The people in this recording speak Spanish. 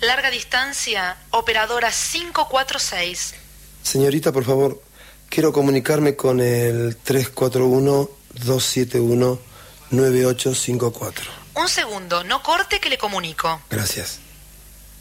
Larga distancia, operadora 546. Señorita, por favor, quiero comunicarme con el 341-271-9854. Un segundo, no corte que le comunico. Gracias.